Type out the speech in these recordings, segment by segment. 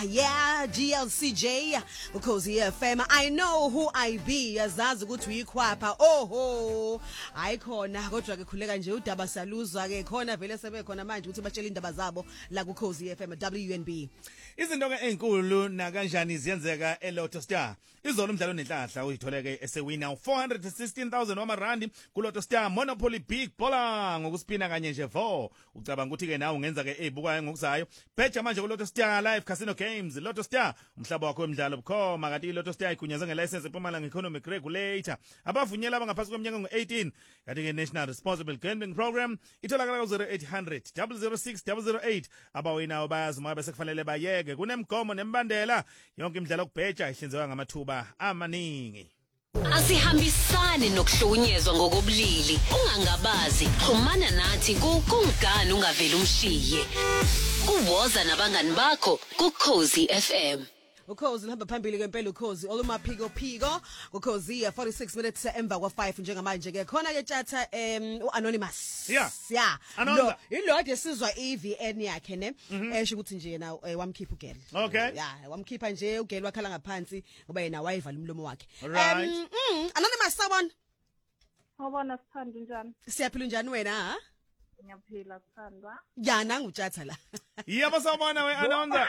Yeah, GLCJ, Ukhozi FM. I know who I be. Yazazi ukuthi uyikhwapha. Oho. Ayikhona kodwa ke khuleka nje udaba saluzwa ke khona vele sebekhona manje ukuthi batshela indaba zabo la kuKhozi FM WNB. Izinto ke ezinkulu na kanjani ziyenzeka eLotto Star. Izolo umdlalo nenhlahla uyitholeke esewina 416,000 wamarandi kuLotto Star Monopoly Big Bowler ngokuspina kanye nje vo. Ucabanga ukuthi ke nawe ungenza ke ezibukayo ngokuzayo. Betcha manje kuLotto Star Live Casino Games. Lotto Star umhlaba wakho wemidlalo bukhoma kanti iLotto Star igunyazwe ngelicense eMpumalanga Economic Regulator. Abavunyelwa abangaphansi kweminyaka ngo-18 kanti ke National Responsible Gambling Program itholakala ku-0800 006 008. Abawinayo bayazi uma bese kufanele bayeke kunemgomo nembandela yonke imidlalo kubheja ihlinzekwa ngamathuba amaningi. Asihambisani nokuhlukunyezwa ngokobulili. Ungangabazi, xhumana nathi ku-Kungani ungaveli umshiye. Kuwoza nabangani bakho kuKhozi FM. Ukhozi lihamba phambili ngempela ukhozi olumaphiko ukhozi 46 minutes emva kwa5 njengamanje ke khona ke tjatha uAnonymous. Yeah. Lo ilode sizwa EVN yakhe ne esho ukuthi nje yena wamkhipha ugel. Okay. Yeah, wamkhipha nje ugel wakhala ngaphansi ngoba yena wayivala umlomo wakhe. Right. Anonymous sabona. Ngobona sithanda njani? Siyaphila njani wena ha? Ngiyaphila sithandwa. Yana ngutjatha la. Yebo sawubona we announcer.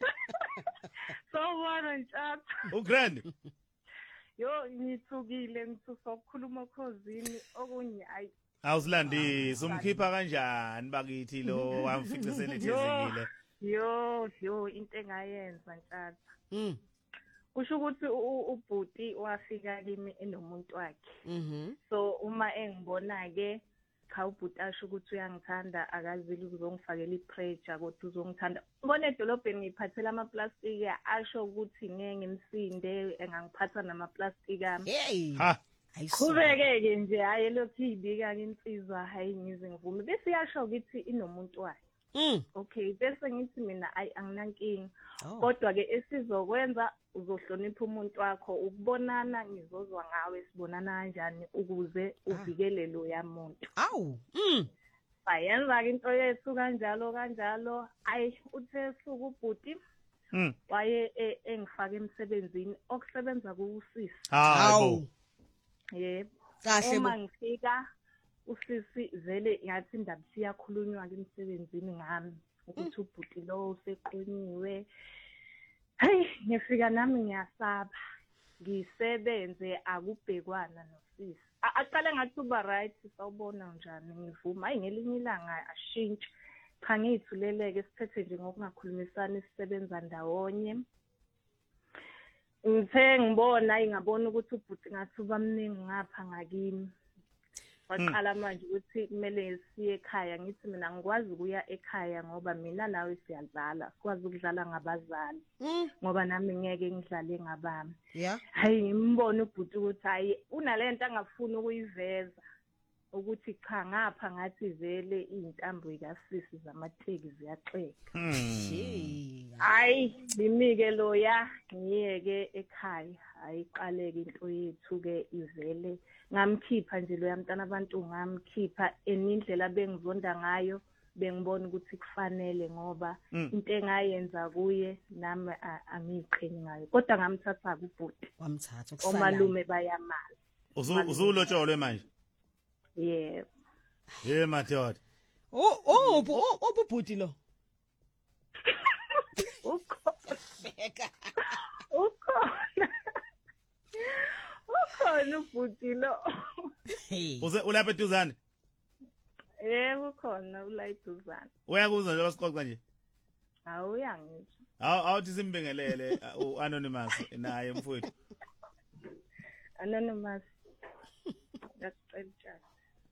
Sawubona ntshata. Ugrand. Yo ngithukile ngithusokukhuluma Khozini okunye ayi. Awusilandisi umkhipha kanjani bakithi lo wamfice senethezekile. Yo into engayenza ntshata. Kusho ukuthi ubhuti wafika kimi enomuntu wakhe. So uma engibona ke cha ubhuti asho ukuthi uyangithanda akazili ukuzongifakela ipressure kodwa uzongithanda. Ngibona edolobheni ngiphathela amaplastic asho ukuthi ngeke ngimsinde engangiphatha namaplastic ami. Hey. Ha. Kubeke nje hayi lokhu ibika insizwa hayi ngize ngivume bese yasho ukuthi inomuntu wakhe. Okay bese ngithi mina anginankingi kodwa ke esizokwenza uzohlonipha umuntu wakho ukubonana ngizozwa ngawe sibonana kanjani ukuze uvikele lo yamuntu. Awu. Bayenza into yethu kanjalo ayi uthe suku ubhuti waye engifaka emsebenzini okusebenza kuusisi. Hawu. Yebo. Kahle uma ngifika usisi vele ngathi indaba siyakhulunywa ke emsebenzini ngami ukuthi ubhuti lo useqiniwe. Hayi ngifika nami ngiyasaba ngisebenze akubhekwana nosisi aqale ngathi uba right sawubona njani ngivuma hayi ngelinye ilanga ashintshe cha ngithuleleke siphethe nje ngokungakhulumisana isisebenza ndawonye. Ngithe ngibona ingabona ukuthi ubhuti ngathi ubamningi ngapha ngakimi. Waqala manje ukuthi kumele siye ekhaya ngithi mina ngikwazi ukuya ekhaya ngoba mina nawe siyadlala sikwazi ukudlala ngabazali ngoba nami ngeke ngidlale ngabami. Yeah. Hayi ngimbona ubhuti ukuthi hayi unalento angafuni ukuyiveza ukuthi cha ngapha ngathi vele izintambo ikasisi zamateki ziyaxeka. Hayi limike loya ngiyeke ekhaya ayiqaleke into yethu ke ivele ngamkhipha nje lo yamntana abantu ngamkhipha enindlela bengizonda ngayo bengibona ukuthi kufanele ngoba into engayenza kuye nami angiqheni ngayo kodwa ngamthatha kubhuti wamthatha kusala omalume bayamala Uzulotsholwe manje. Yeah. Hey madoda. Ubhuti lo. Ukhona ubhuti lo. Hey. Ulapha eduzane? Ukhona ula eduzane. Uyakuzwa nje basixoxa nje. Awuyangisho. Awuthi simbingelele uAnonymous naye mfowethu. Anonymous. Ngiyacela.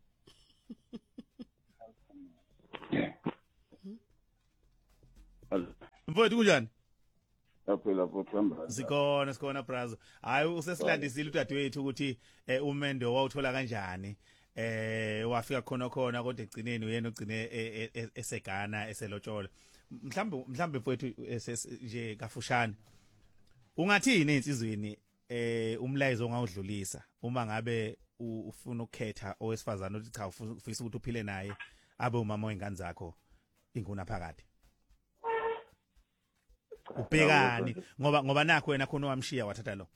Mfowethu kunjani? Yaphela pothamba. Sikhona brazo. Hayi usesilandisile udadewethu ukuthi umendo wawuthola kanjani. Wafika khona kodwa egcineni uyena ogcine esegana eselotshola. Mhlambe mfowethu nje kafushane. Ungathini insizweni umlayezo ongawudlulisa uma ngabe ufuna ukukhetha owesifazana uthi cha ufisa ukuthi uphile naye abe umama wengane zakho inguna phakade? ubhekani ngoba nakho wena khona wamshiya wathatha lo.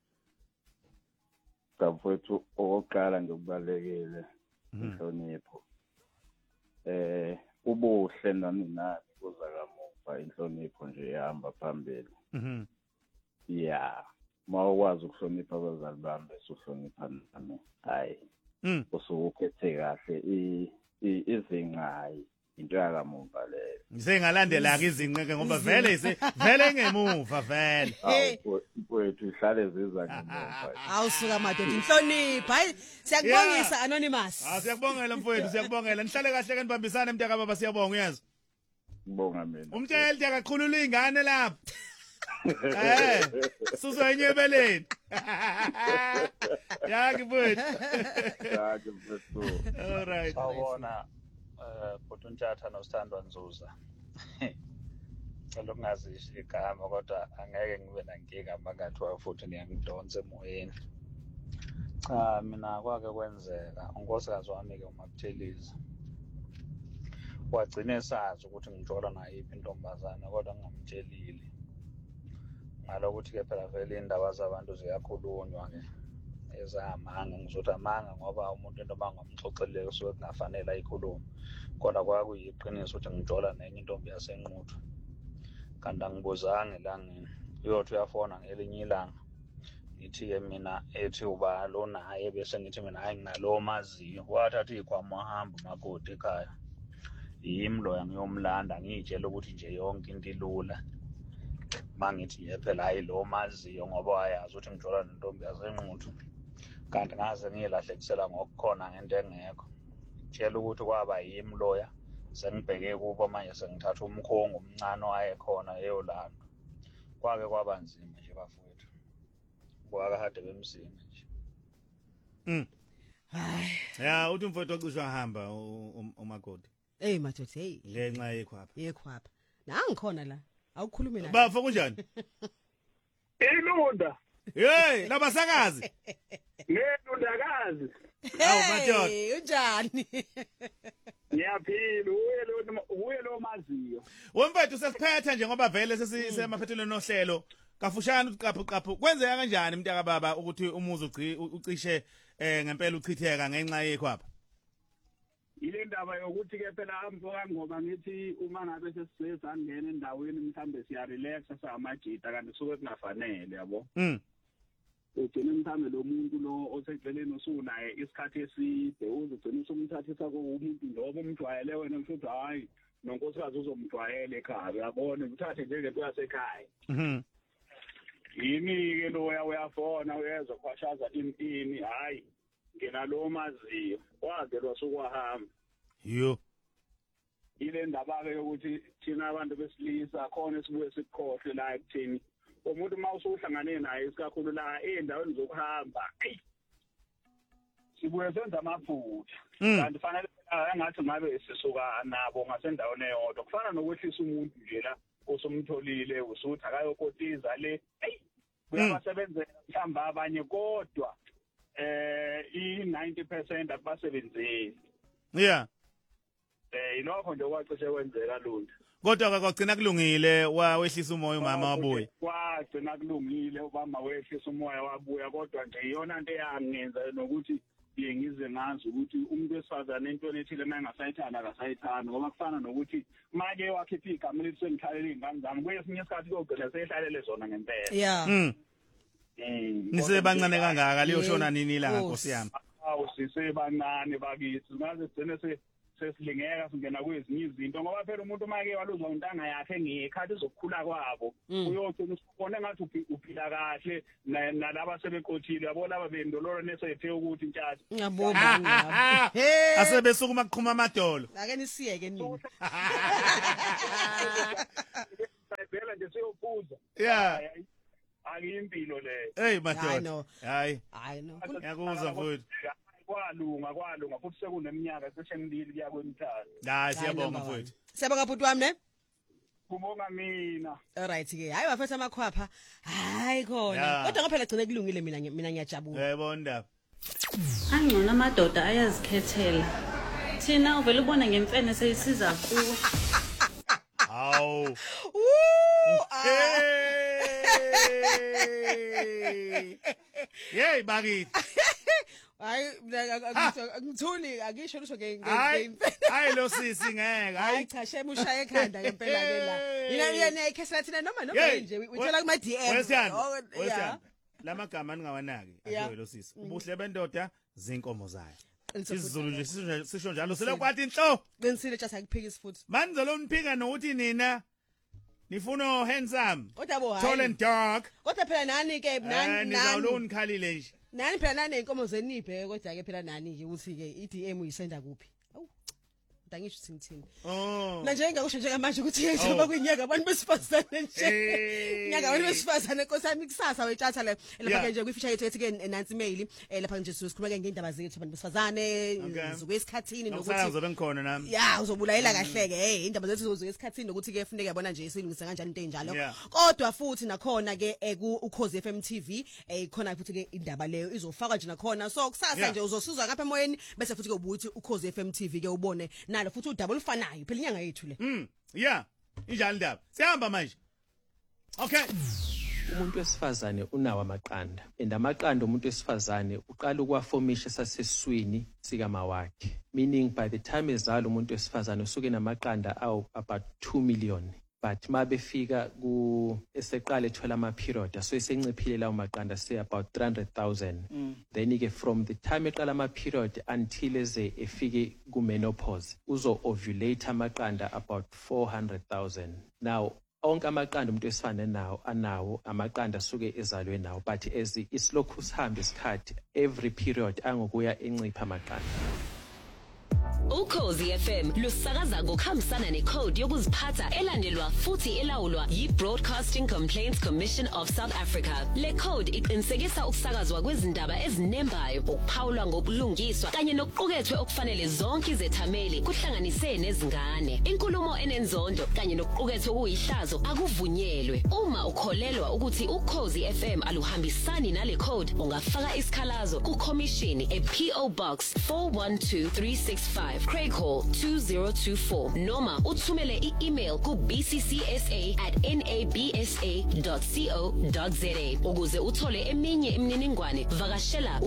Mfowethu oqala ngokubalekile inhlonipho. Ubuhle nani kuza kamuva inhlonipho nje ihamba phambili. Yeah. Mawukwazi ukuhlonipha abazali bami bese uhlonipha nami. Hayi. Usukuphethe kahle izinqayi into yakamuva leyo. Ngisengalandela ke izinqeke ngoba vele ngemuva vele. Mfowethu ihlale ziza ngemuva. Awusuka madoda inhlonipha. Hayi siyakubongisa Anonymous. Siyakubongela mfowethu siyakubongela. Nihlale kahle ke nibambisane mntaka baba siyabonga uyazi. Ngibonga mina. Umtsheli ntaka qhulula ingane lapha. Suzoyinyebeleni. Yakubona. All right. Sawubona Bhuti Ntjatha noSithandwa Nzuza. Cela ukungazisho igama kodwa angeke ngibe nankinga magathiwa futhi ngiyangidonsa emoyeni. Cha mina kwake kwenzeka unkosikazi wami ke uMabuthelezi. Wagcina esazi ukuthi ngithola nayiphi intombazana kodwa ngingamtshelile. Ngalokuthi ke phela vele indaba zabantu ziyakhulunywa ke ezamanga ngizothi amanga ngoba umuntu into bangamxoxeleke usuke kungafanele ayikhulume kodwa kwakuyiqiniso ukuthi ngithola nenye intombi yasenquthu kanti angibuzange la ngini uyothi uyafona ngelinye ilanga ngithi ke mina ethi uba lo naye bese ngithi mina hayi nginalo maziyo wathatha ikhwama wahamba makoti ekhaya yimi loya ngiyomlanda ngitshela ukuthi nje yonke into ilula mangithi phela hayi lo maziyo ngoba wayazi ukuthi ngithola nentombi yasenquthu kanti ngaze ngilahlekisela ngokukhona ngento engekho tshela ukuthi kwaba yimi loya sengibheke kubo manje sengithatha umkhongo omncane wayekhona eyolanda kwake kwaba nzima nje bafowethu kwaka hade bemsini nje Hayi. Ya uthi mfowethu ocisha hamba umakoti. Hey madoda hey. Ngenxa yekhwapha. Yekhwapha. Nangikhona la. Awukhulumi naye. Bafo kunjani? Ilunda. Hey, labasakazi. Ngiyundakazi. Awu madoda. Hey, unjani? Ngiyaphila, uye lo maziyo. Wemfethu sesiphetha nje ngoba vele sesemaphethelweni nohlelo. Kafushane uqaphu kwenzeka kanjani mntaka baba ukuthi umuzi ucishe ngempela uchitheka ngenxa yekhwapha? Ile ndaba yokuthi ke phela amfoka ngoba ngithi uma ngabe sesizangena endaweni mhlambe siya relax samagita kanti suke kungafanele yabo. Ugcina mhlambe lo muntu lo oseceleni usunaye isikhathi eside uzogcina usumthathisa komuntu njengoba umjwayele wena usho hayi nonkosikazi uzomjwayela ekhaya uyabona uthathe njengento yasekhaya. Yimi ke lo uyafona uyezwa kwashaza impini hayi ngenalo maziyo waze losukwahamba yo ile ndaba ke ukuthi thina abantu besilisa khona sibuye sikukhohle la ekuthini umuntu mawusuhlangane naye isikakhulu la endaweni zokuhamba sibuye senza amaphutha kanti fanele engathi ngabe sisuka nabo ngasendaweni eyodwa kufana nokwehlisa umuntu nje la osumtholile usuthi akayokotiza le kuyabasebenzela mhlamba abanye kodwa i90% akubasebenzeli. Yeah. Ilokho nje kwacishe kwenzeka Lunda. Kodwa kwagcina kulungile wehlisa umoya umama wabuya. Kwagcina kulungile ubama wehlisa umoya wabuya kodwa nje iyona into eyangenza nokuthi ngize ngazi ukuthi umuntu wesifazane into ethile mangasayithanda akasayithanda ngoba kufana nokuthi manje wakhipha igama elithi sengihlalele ingane zami kwesinye isikhathi kogcina seyihlalele zona ngempela. Yeah. Nisebancane kangaka liyoshona nini la Nkosi yami? Awu sisebancane bakithi ngaze sigcine sesilingeka singena kwezinye izinto ngoba phela umuntu make waluzwa intanga yakhe ngekhathi izokukhula kwabo uyogcina usibone ngathi uphila kahle nalabo sebeqothile yabo laba bendololo nesethe ukuthi Ntjatha Ngiyabonga ngiyabo. Hey. Asebesukuma kuqhuma amadolo. Ake nisiyeke nini. Phela nje siyophuza. Yeah. Akuyimpilo le. Hey madoda. Hayi. I know. Ngiyakuzwa mfowethu. Kwalunga futhi sekuneminyaka seshenibili kuya kwemithathu. Hayi siyabonga mfowethu. Siyabonga bhuti wami ne? Kubonga mina. Alright ke. Hayi bafetha amakhwapha. Hayi khona. Kodwa ngaphela gcine kulungile mina ngiyajabula. Yebo ndaba. Angcono amadoda ayazikhethela. Thina uvela ubona ngemfene seyisiza kuwe. Hawu. Yey bakithi. Hayi ngithuli akisho lusho Hayi lo sisi ngeke. Hayi cha shema ushaya ekhanda ngempela ke la. Yena ikhesela thina noma nje uthola kuma DM. Wesiyani. Lamagama ningawanaki asho lo sisi. Ubuhle bendoda zinkomo zayo. Isizulu nje sisho njalo selokwathi inhlo. Qinisile just akuphikisi futhi. Manje zolomphika nokuthi nina nifuna handsome. Kodwa bo hayi. Tall and dark. Kodwa phela nani ke nani nizawuloni khalile nje. Nani phela nani inkomo zenibhe kodwa ke phela nani nje uthi ke iDM uyisenda kuphi? Awu. Ndangisho singithini. Manje engakusho njengamanje ukuthi njengoba kuyinyaka abantu besifazane nje. Inyaka abantu besifazane nkosami kusasa wetshatha lapha nje kwi-feature yethu ethi ke nansi mail lapha nje sikhuluma ke ngendaba zethu abantu besifazane zokwesikhathini nokuthi uzobe ngikhona nami. Ya uzobulayela kahle ke indaba zethu zokwesikhathini nokuthi ke kufuneka yabona nje silungise kanjani into enjalo. Kodwa futhi nakhona ke Ukhozi FM TV khona futhi ke indaba leyo izofaka nje nakhona so kusasa nje uzosizwa ngapha emoyeni bese futhi ke ubuthi Ukhozi FM TV ke ubone nalo futhi udaba olufanayo phela inyanga yethu le. Yeah. Injalo indaba. Sihamba manje. Okay. Umuntu wesifazane unawo amaqanda. Amaqanda umuntu wesifazane uqala ukwaformisha saseswini sikama wakhe. Meaning by the time ezalo umuntu wesifazane usuke namaqanda awu about 2 million. But mabefika eseqala ethola ama period so esenciphile lawo maqanda say about 300,000. Then ke from the time eqala ama period until efike ku menopause uzo ovulate amaqanda about 400,000. Now onke amaqanda umuntu esifane nawo anawo amaqanda suke ezalwe nawo but as isilokhu sihamba isikhathi every period angokuya encipha amaqanda. Ukhozi FM lusakaza ngokuhambisana necode yokuziphatha elandelwa futhi elawulwa yi-Broadcasting Complaints Commission of South Africa. Le code iqinisekisa ukusakazwa kwezindaba ezinembayo, ukuphawulwa ngobulungiswa kanye nokuqukethwe okufanele zonke izethameli kuhlanganise nezingane. Inkulumo enenzondo kanye nokuqukethwe okuyihlazo akuvunyelwe. Uma ukholelwa ukuthi Ukhozi FM aluhambisani nale code, ungafaka isikhalazo ku-Commission e-PO Box 412365 Craig Hall 2024 noma uthumele i-email ku bcca@nabsa.co.za ukuze uthole eminye imininingwane vakashela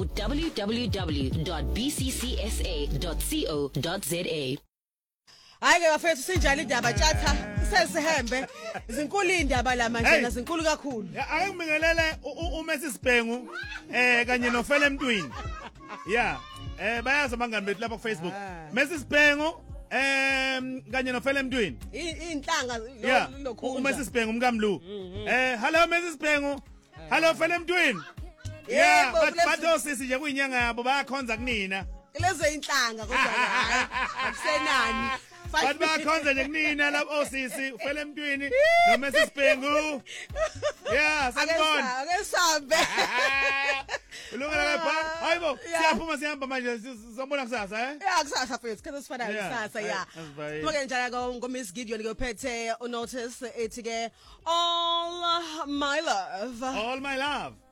www.bccsa.co.za. Hayi ke bafethu sinjalo indaba tjatha sesihambe izinkulu indaba la manje nazinkulu kakhulu. Ake ngibingelele uMessi Sibhengu kanye noFele Emntwini. Yeah. Bayazi abangani bethu lapha ku Facebook. Messi Sibhengu kanye noFele Emntwini. Inhlanga lokhulu. uMessi Sibhengu umkamlu. Hello Messi Sibhengu. Hello Fele Emntwini. Yeah, batho sisi nje kuyinyanga yabo bayakhonza kunina. Lezo inhlanga kodwa hayi akusenani. Bathi bayakhonza nje kunina lapho osisi uFele Emntwini noMessi Sibhengu. Yeah, sanibona. Ake sambe. Ulungela lapha. Hayibo, siyaphuma sihamba manje sizobona kusasa Yeah, kusasa mfethu, khetha sifana kusasa yeah. Ngoke njalo ngoMiss Gideon ngophethe unotice ethi ke all my love. All my love.